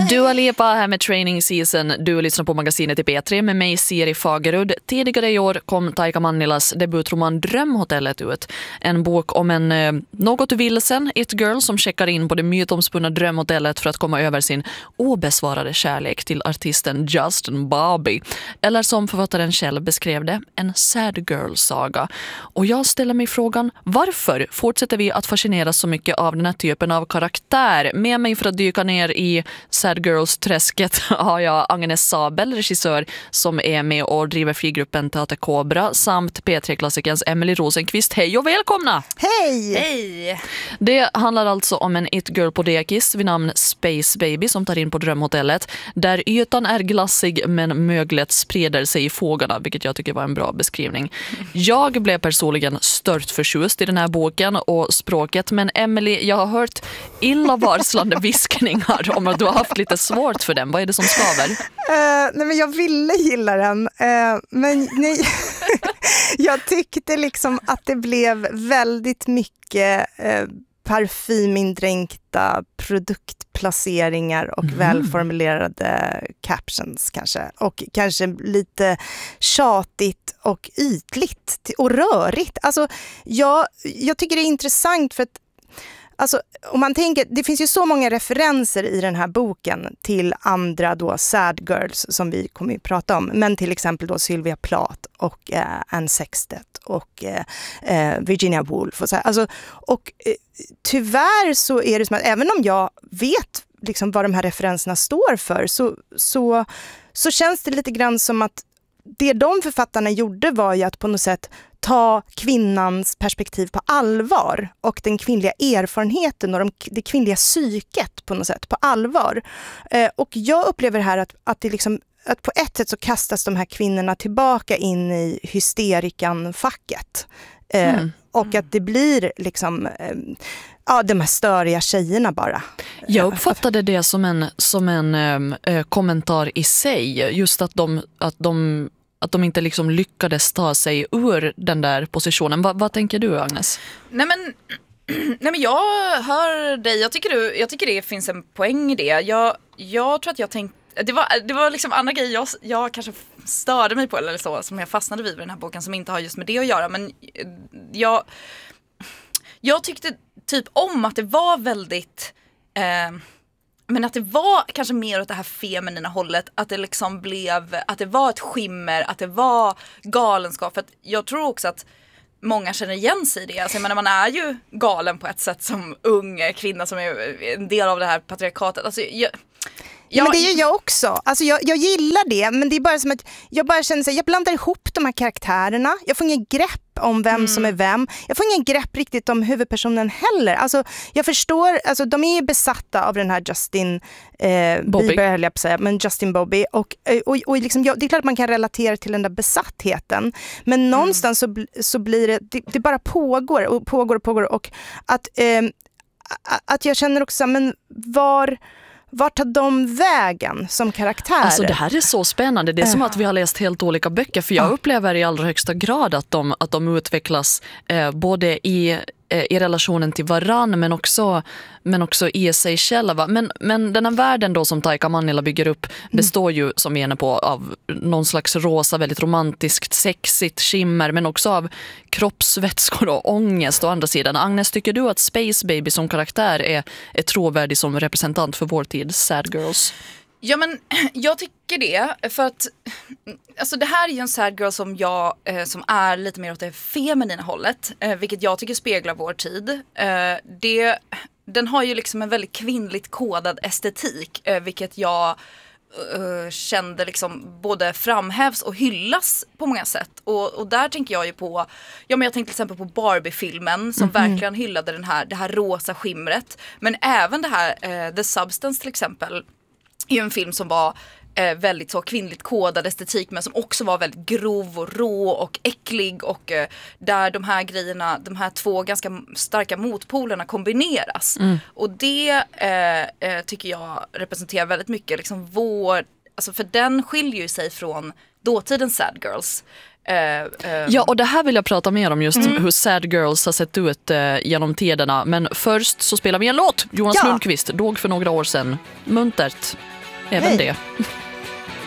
Dua Lipa här med Training Season. Du lyssnar på magasinet i P3 med mig, Siri Fagerud. Tidigare i år kom Taika Mannilas debutroman Drömhotellet ut. En bok om en något vilsen it-girl som checkar in på det mytomspunna drömhotellet för att komma över sin obesvarade kärlek till artisten Justin Bobby. Eller som författaren själv beskrev det, en sad girl-saga. Och jag ställer mig frågan, varför fortsätter vi att fascineras så mycket av den här typen av karaktär? Med mig för att dyka ner i Sad Girls-träsket har jag Agnes Sabel, regissör som är med och driver frigruppen Teater Cobra, samt P3-klassikerns Emily Rosenqvist. Hej och välkomna! Hej! Hej! Det handlar alltså om en it-girl på dekis vid namn Space Baby som tar in på drömhotellet, där ytan är glassig men möglet sprider sig i fågarna, vilket jag tycker var en bra beskrivning. Jag blev personligen stört förtjust i den här boken och språket, men Emily, jag har hört illavarslande viskningar om att du har haft lite svårt för den. Vad är det som skaver? Nej, men jag ville gilla den, men nej, jag tyckte liksom att det blev väldigt mycket parfymindränkta produktplaceringar och välformulerade captions kanske. Och kanske lite tjatigt och ytligt och rörigt. Alltså, jag tycker det är intressant för att alltså, om man tänker, det finns ju så många referenser i den här boken till andra då sad girls som vi kommer att prata om. Men till exempel då Sylvia Plath och Anne Sextet och Virginia Woolf. Och så här. Alltså, och tyvärr så är det som att även om jag vet liksom vad de här referenserna står för så känns det lite grann som att det de författarna gjorde var ju att på något sätt ta kvinnans perspektiv på allvar och den kvinnliga erfarenheten och det kvinnliga psyket på något sätt på allvar. Och jag upplever här att det liksom, att på ett sätt så kastas de här kvinnorna tillbaka in i hysterikan-facket. Och att det blir liksom de här störiga tjejerna bara. Jag uppfattade det som en kommentar i sig, just att de inte liksom lyckades ta sig ur den där positionen. Vad tänker du, Agnes? Nej men jag hör dig. Jag tycker det finns en poäng i det. Jag tror att jag tänkte det var liksom andra grejer jag kanske störde mig på eller så som jag fastnade vid den här boken som inte har just med det att göra, men jag tyckte typ om att det var väldigt men att det var kanske mer åt det här feminina hållet, att det liksom blev, att det var ett skimmer, att det var galenskap. För att jag tror också att många känner igen sig i det. Alltså, man är ju galen på ett sätt som ung kvinna som är en del av det här patriarkatet. Alltså, Ja, men det gör jag också. Alltså jag gillar det, men det är bara som att jag bara känner så här, jag blandar ihop de här karaktärerna. Jag får ingen grepp om vem som är vem. Jag får ingen grepp riktigt om huvudpersonen heller. Alltså jag förstår, alltså de är ju besatta av den här Justin Bieber, höll jag på att säga, men Justin Bobby och liksom, det är klart att man kan relatera till den där besattheten, men någonstans så blir det bara pågår och att jag känner också, men vart tar de vägen som karaktärer? Alltså det här är så spännande. Det är som att vi har läst helt olika böcker. För jag upplever i allra högsta grad att de utvecklas både i relationen till varann men också i sig själva. Men den här världen då som Taika Mannila bygger upp består ju, som vi är inne på, av någon slags rosa, väldigt romantiskt, sexigt skimmer, men också av kroppsvätskor och ångest å andra sidan. Agnes, tycker du att Space Baby som karaktär är trovärdig som representant för vår tid sad girls? Ja, men jag tycker det, för att alltså det här är ju en sad girl som är lite mer åt det feminina hållet, vilket jag tycker speglar vår tid. Den har ju liksom en väldigt kvinnligt kodad estetik, vilket jag kände liksom både framhävs och hyllas på många sätt. Och där tänker jag ju på, men jag tänkte till exempel på Barbie-filmen som verkligen hyllade det här rosa skimret, men även det här The Substance till exempel är ju en film som var väldigt så kvinnligt kodad estetik, men som också var väldigt grov och rå och äcklig, och där de här grejerna, de här två ganska starka motpolerna kombineras. Och det tycker jag representerar väldigt mycket liksom alltså för den skiljer ju sig från dåtidens sad girls. Ja, och det här vill jag prata mer om, just hur sad girls har sett ut genom tiderna. Men först så spelar vi en låt. Jonas Lundqvist dog för några år sedan. Muntert. även Hej. det.